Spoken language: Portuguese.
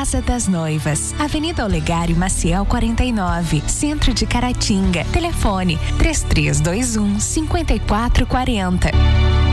Casa das Noivas, Avenida Olegário Maciel 49, Centro de Caratinga. Telefone 3321 5440.